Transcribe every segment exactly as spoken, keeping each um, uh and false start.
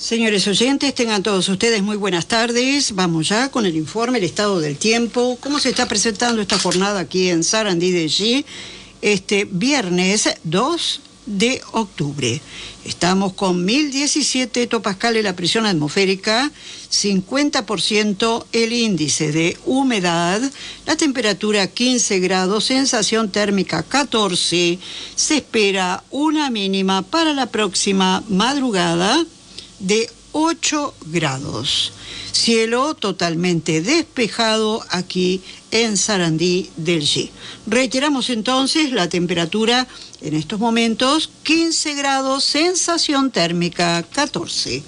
Señores oyentes, tengan todos ustedes muy buenas tardes. Vamos ya con el informe, el estado del tiempo. ¿Cómo se está presentando esta jornada aquí en Sarandí del G? Este viernes dos de octubre. Estamos con mil diecisiete hectopascales la presión atmosférica, cincuenta por ciento el índice de humedad, la temperatura quince grados, sensación térmica catorce. Se espera una mínima para la próxima madrugada de ocho grados. Cielo totalmente despejado aquí en Sarandí del G. Reiteramos entonces la temperatura en estos momentos, quince grados, sensación térmica catorce.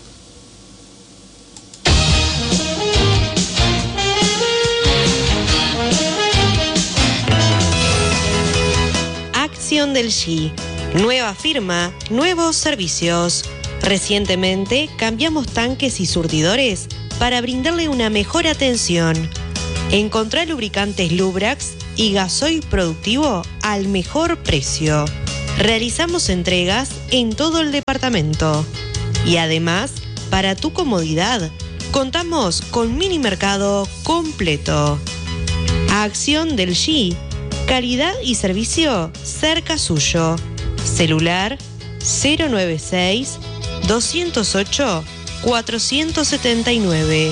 Acción del G. Nueva firma, nuevos servicios. Recientemente cambiamos tanques y surtidores para brindarle una mejor atención. Encontrá lubricantes Lubrax y gasoil productivo al mejor precio. Realizamos entregas en todo el departamento. Y además, para tu comodidad, contamos con mini mercado completo. Acción del G. Calidad y servicio cerca suyo. Celular cero nueve seis, doscientos ocho, cuatrocientos setenta y nueve.